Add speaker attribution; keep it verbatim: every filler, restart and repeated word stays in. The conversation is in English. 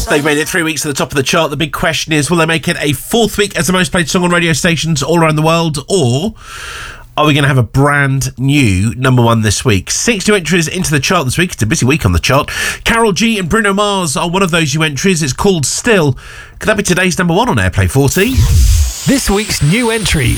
Speaker 1: They've made it three weeks to the top of the chart. The big question is, will they make it a fourth week as the most played song on radio stations all around the world, or are we going to have a brand new number one this week? Six new entries into the chart this week. It's a busy week on the chart. Karol G and Bruno Mars are one of those new entries. It's called Still. Could that be today's number one on Airplay forty?
Speaker 2: This week's new entries.